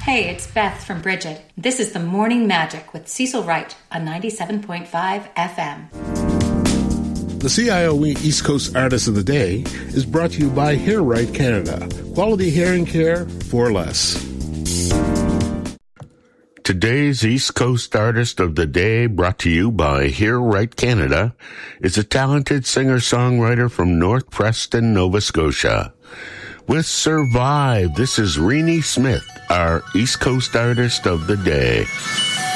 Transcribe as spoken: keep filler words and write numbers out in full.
Hey, it's Beth from Bridget. This is The Morning Magic with Cecil Wright on ninety-seven point five F M. The C I O E East Coast Artist of the Day is brought to you by Hair Right Canada. Quality hearing care for less. Today's East Coast Artist of the Day, brought to you by Hear Right Canada, is a talented singer-songwriter from North Preston, Nova Scotia. With Survive, this is Renee Smith, our East Coast Artist of the Day.